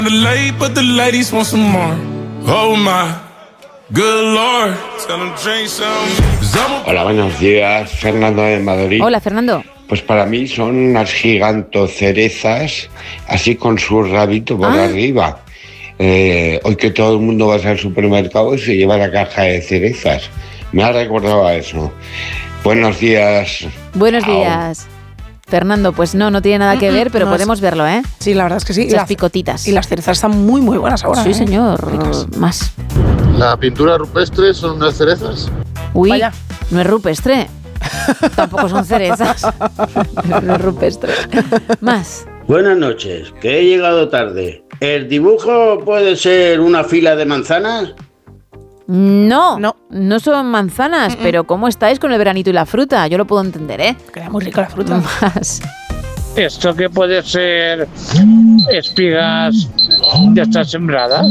Late, but the ladies want some more. Oh my good Lord. Tell them drink some. Hola, buenos días, Fernando de Madrid. Hola, Fernando. Pues para mí son unas gigantocerezas, así con su rabito por arriba. Hoy que todo el mundo va al supermercado y se lleva la caja de cerezas. Me ha recordado a eso. Buenos días. Buenos días. Fernando, pues no tiene nada que ver, pero no podemos verlo, ¿eh? Sí, la verdad es que sí. Las picotitas. Y las cerezas están muy, muy buenas ahora. Sí, señor. Más. ¿La pintura rupestre son unas cerezas? Uy, Vaya. No es rupestre. Tampoco son cerezas. No es rupestre. Más. Buenas noches, que he llegado tarde. ¿El dibujo puede ser una fila de manzanas? No son manzanas, pero ¿cómo estáis con el veranito y la fruta? Yo lo puedo entender, ¿eh? Queda muy rica la fruta. Más. ¿Esto qué puede ser? ¿Espigas ya están sembradas?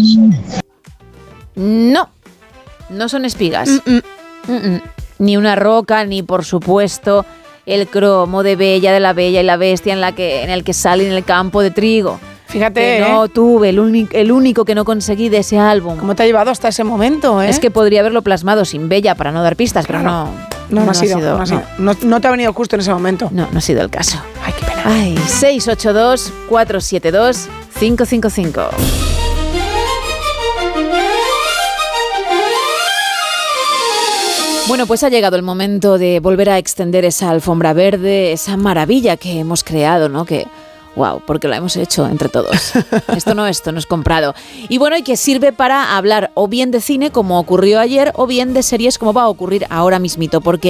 No son espigas. Ni una roca, ni por supuesto el cromo de Bella, de la Bella y la Bestia en el que sale en el campo de trigo. Fíjate, que no tuve, el único que no conseguí de ese álbum. ¿Cómo te ha llevado hasta ese momento, eh? Es que podría haberlo plasmado sin Bella para no dar pistas, pero no ha sido. No te ha venido justo en ese momento. No ha sido el caso. Ay, qué pena. 682-472-555. Bueno, pues ha llegado el momento de volver a extender esa alfombra verde, esa maravilla que hemos creado, ¿no? Wow, porque lo hemos hecho entre todos. Esto no es comprado. Y bueno, y que sirve para hablar o bien de cine, como ocurrió ayer, o bien de series, como va a ocurrir ahora mismito, porque